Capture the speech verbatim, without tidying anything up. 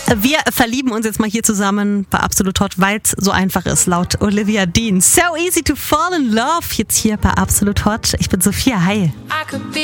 Wir verlieben uns jetzt mal hier zusammen bei Absolut Hot, weil es so einfach ist, laut Olivia Dean. So easy to fall in love, jetzt hier bei Absolut Hot. Ich bin Sophia, hi.